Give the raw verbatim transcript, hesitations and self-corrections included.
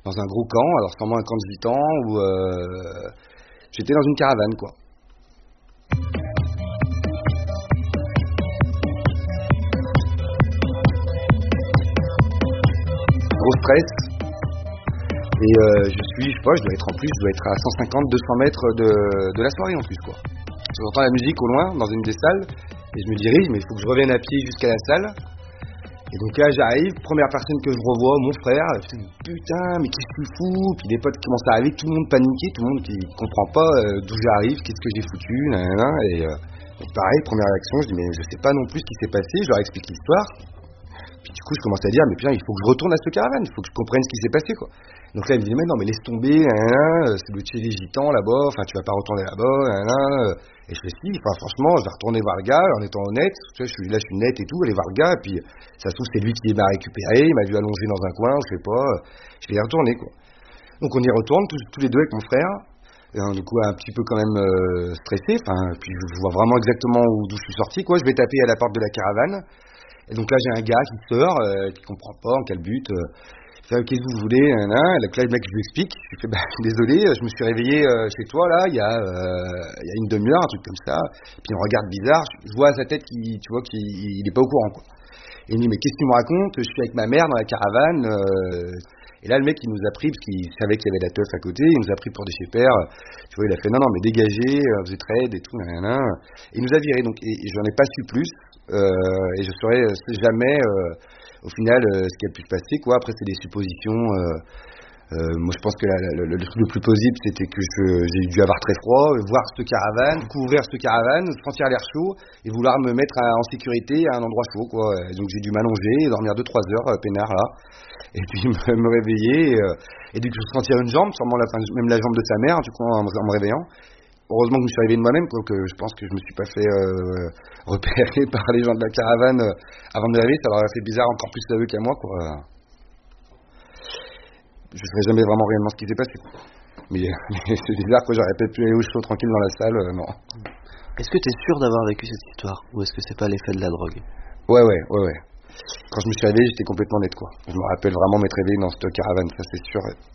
dans un gros camp, alors sûrement un camp de gitans où euh, j'étais dans une caravane, quoi. Gros stress. Et euh, je suis, je sais pas, je dois être en plus, je dois être à cent cinquante, deux cents mètres de, de la soirée en plus, quoi. J'entends la musique au loin, dans une des salles, et je me dirige, mais il faut que je revienne à pied jusqu'à la salle. Et donc là, j'arrive, première personne que je revois, mon frère, putain, putain mais qu'est-ce que tu fous? Puis les potes commencent à arriver, tout le monde paniqué, tout le monde qui comprend pas euh, d'où j'arrive, qu'est-ce que j'ai foutu, nanana, et euh, donc pareil, première réaction, je dis mais je sais pas non plus ce qui s'est passé, je leur explique l'histoire. Puis du coup, je commence à dire, mais putain, il faut que je retourne à cette caravane, il faut que je comprenne ce qui s'est passé, quoi. Donc là, il me dit, mais non, mais laisse tomber, nanana, c'est le chez les gitans là-bas, enfin, tu vas pas retourner là-bas, nanana. Et je fais si, enfin, franchement, je vais retourner voir le gars, en étant honnête, tu vois, je suis, là, je suis net et tout, aller voir le gars, et puis, ça se trouve, c'est lui qui m'a récupéré, il m'a vu allongé dans un coin, je sais pas, je vais y retourner, quoi. Donc on y retourne, tous, tous les deux avec mon frère, et, hein, du coup, un petit peu quand même euh, stressé, enfin, puis je vois vraiment exactement où, d'où je suis sorti, quoi, je vais taper à la porte de la caravane. Et donc là, j'ai un gars qui sort, euh, qui comprend pas en quel but. Euh, il fait, qu'est-ce que vous voulez, hein, hein. Donc là, le mec, je lui explique. Je lui fais, bah, désolé, je me suis réveillé euh, chez toi, là, il y a, euh, il y a une demi-heure, un truc comme ça. Puis il me regarde bizarre. Je vois à sa tête qu'il, tu vois, qu'il il est pas au courant, quoi. Et il me dit, mais qu'est-ce que tu me racontes? Je suis avec ma mère dans la caravane. Euh, et là, le mec, il nous a pris, parce qu'il savait qu'il y avait la teuf à côté, il nous a pris pour des chépères. Tu vois, il a fait, non, non, mais dégagez, vous êtes raides et tout, nanana. Et il nous a virés, donc, et, et j'en ai pas su plus. Euh, et je saurais jamais euh, au final euh, ce qui a pu se passer, quoi. Après c'est des suppositions. Euh, euh, moi je pense que la, la, le, le truc le plus plausible c'était que je, j'ai dû avoir très froid, voir cette caravane, découvrir cette caravane, sentir l'air chaud et vouloir me mettre à, en sécurité à un endroit chaud, quoi. Et donc j'ai dû m'allonger et dormir deux trois heures euh, peinard là, et puis me, me réveiller et, euh, et du coup sentir une jambe, sûrement la, même la jambe de sa mère, du coup en, en me réveillant. Heureusement que je me suis réveillé de moi-même, donc je pense que je me suis pas fait euh, repérer par les gens de la caravane euh, avant de me réveiller, ça leur a fait bizarre encore plus à eux qu'à moi, quoi. Je ne saurais jamais vraiment réellement ce qui s'est passé. Mais, mais c'est bizarre que j'aurais peut-être pu aller au chaud tranquille dans la salle, euh, non. Est-ce que tu es sûr d'avoir vécu cette histoire, ou est-ce que c'est pas l'effet de la drogue? Ouais, ouais, ouais, ouais. Quand je me suis réveillé, j'étais complètement net, quoi. Je me rappelle vraiment m'être réveillé dans cette caravane, ça c'est sûr. Ouais.